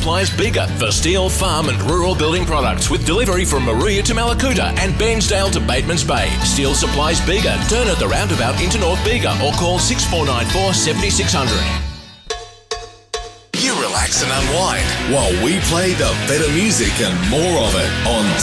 Supplies Bega for steel, farm and rural building products with delivery from Maruya to Malakuta and Bairnsdale to Batemans Bay. Steel Supplies Bega. Turn at the roundabout into North Bega or call 6494 7600. You relax and unwind while we play the better music and more of it on